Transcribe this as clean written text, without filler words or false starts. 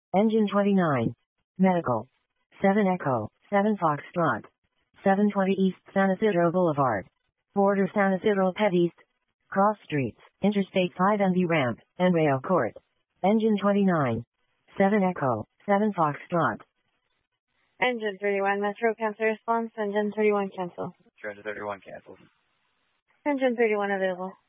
Engine 29. Medical. 7 Echo, 7 Foxtrot. 720 East San Isidro Boulevard. Border San Isidro Pet East. Cross Streets, Interstate 5 and the Ramp, and Rail Court. Engine 29. 7 Echo, 7 Foxtrot. Engine 31, Metro cancel response. Engine 31 cancel. Engine 31 cancels. Engine 31 available.